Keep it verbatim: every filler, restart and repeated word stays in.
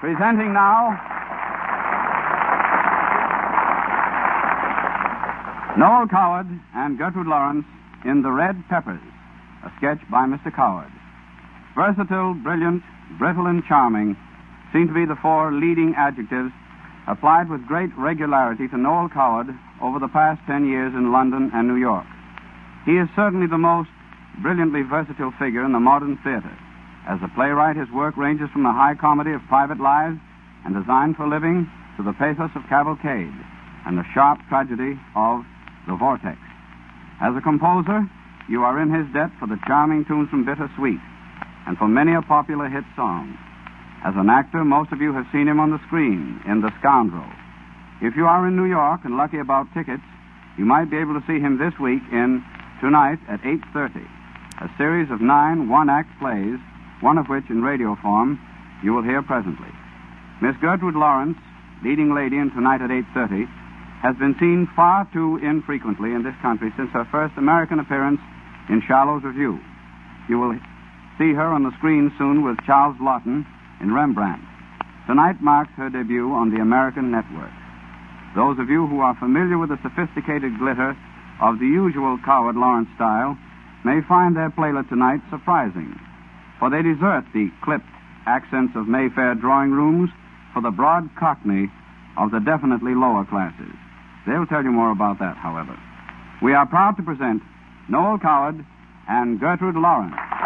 Presenting now Noel Coward and Gertrude Lawrence in The Red Peppers, a sketch by Mister Coward. Versatile, brilliant, brittle, and charming seem to be the four leading adjectives applied with great regularity to Noel Coward over the past ten years in London and New York. He is certainly the most brilliantly versatile figure in the modern theater. As a playwright, his work ranges from the high comedy of private lives and Designed for Living to the pathos of Cavalcade and the sharp tragedy of The Vortex. As a composer, you are in his debt for the charming tunes from Bittersweet and for many a popular hit song. As an actor, most of you have seen him on the screen in The Scoundrel. If you are in New York and lucky about tickets, you might be able to see him this week in Tonight at eight thirty, a series of nine one-act plays, one of which in radio form you will hear presently. Miss Gertrude Lawrence, leading lady in Tonight at eight thirty, has been seen far too infrequently in this country since her first American appearance in Charlot's Revue. You will see her on the screen soon with Charles Laughton in Rembrandt. Tonight marks her debut on the American network. Those of you who are familiar with the sophisticated glitter of the usual Coward-Lawrence style may find their playlet tonight surprising, for they desert the clipped accents of Mayfair drawing rooms for the broad cockney of the definitely lower classes. They'll tell you more about that, however. We are proud to present Noel Coward and Gertrude Lawrence.